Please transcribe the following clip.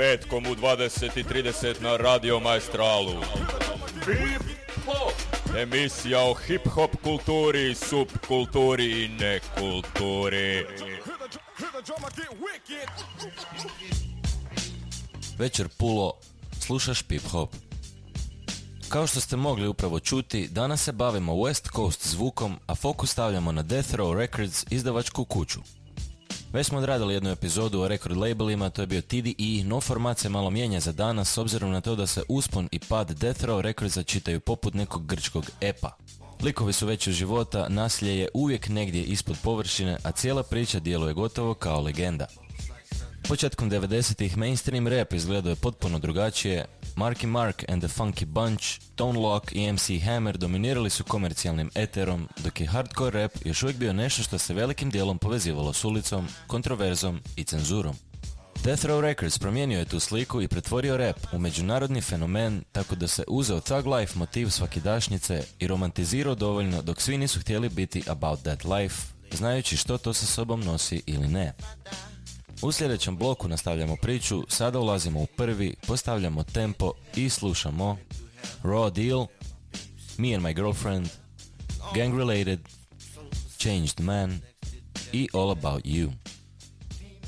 petkom u 20:30 na Radio Maestralu. Emisija o hip-hop kulturi, subkulturi i nekulturi. Večer Pulo, slušaš Pip Hop. Kao što ste mogli upravo čuti, danas se bavimo West Coast zvukom, a fokus stavljamo na Death Row Records, izdavačku kuću. Već smo odradili jednu epizodu o record labelima, to je bio TDE, no format se malo mijenja za danas s obzirom na to da se uspon i pad Death Row Recordsa čitaju poput nekog grčkog epa. Likovi su već od života, nasilje je uvijek negdje ispod površine, a cijela priča djeluje gotovo kao legenda. Početkom 90-ih mainstream rap izgledao je potpuno drugačije. Marky Mark and the Funky Bunch, Tone Loc i MC Hammer dominirali su komercijalnim eterom, dok je hardcore rap još uvijek bio nešto što se velikim dijelom povezivalo s ulicom, kontroverzom i cenzurom. Death Row Records promijenio je tu sliku i pretvorio rap u međunarodni fenomen tako da se uzeo Thug Life motiv svakidašnjice i romantizirao dovoljno dok svi nisu htjeli biti about that life, znajući što to sa sobom nosi ili ne. U sljedećem bloku nastavljamo priču, sada ulazimo u prvi, postavljamo tempo i slušamo Raw Deal, Me and My Girlfriend, Gang Related, Changed Man i All About You.